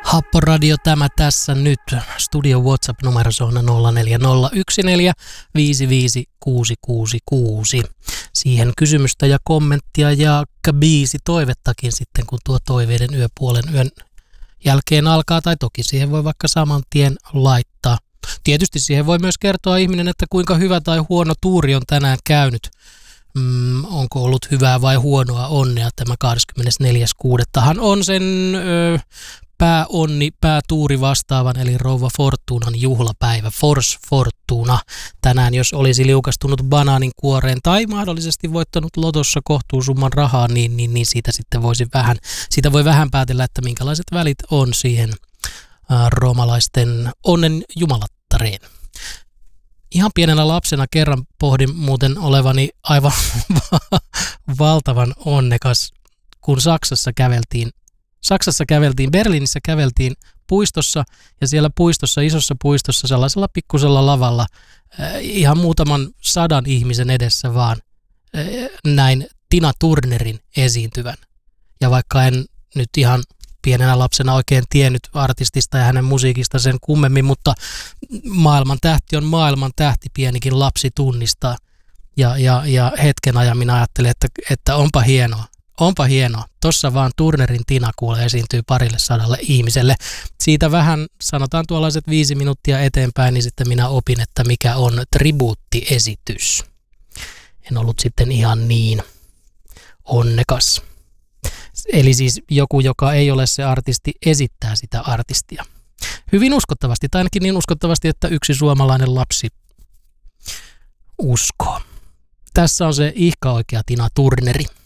Happoradio tämä tässä nyt. Studio WhatsApp-numero on 0401455666. Siihen kysymystä ja kommenttia ja biisi toivettakin sitten, kun tuo toiveiden yöpuolen yön jälkeen alkaa. Tai toki siihen voi vaikka saman tien laittaa. Tietysti siihen voi myös kertoa ihminen, että kuinka hyvä tai huono tuuri on tänään käynyt. Onko ollut hyvää vai huonoa onnea tämä 24.6. On sen päätuuri vastaavan, eli rouva Fortunan juhlapäivä, Fors Fortuna. Tänään, jos olisi liukastunut banaanin kuoreen tai mahdollisesti voittanut lotossa kohtuusumman rahaa, niin siitä voi vähän päätellä, että minkälaiset välit on siihen roomalaisten onnen jumalattareen. Ihan pienenä lapsena kerran pohdin muuten olevani aivan valtavan onnekas, kun Saksassa käveltiin, Berliinissä käveltiin puistossa ja siellä puistossa, isossa puistossa, sellaisella pikkusella lavalla ihan muutaman 100 ihmisen edessä vaan näin Tina Turnerin esiintyvän. Ja vaikka en nyt ihan pienenä lapsena oikein tiennyt artistista ja hänen musiikista sen kummemmin, mutta maailman tähti on maailman tähti, pienikin lapsi tunnistaa. Ja hetken ajan minä ajattelin, että onpa hienoa. Tossa vaan Turnerin Tina kuule esiintyy 200 ihmiselle. Siitä vähän, sanotaan tuollaiset 5 minuuttia eteenpäin, niin sitten minä opin, että mikä on tribuuttiesitys. En ollut sitten ihan niin onnekas. Eli siis joku, joka ei ole se artisti, esittää sitä artistia. Hyvin uskottavasti, tai ainakin niin uskottavasti, että yksi suomalainen lapsi uskoo. Tässä on se ihka oikea Tina Turneri.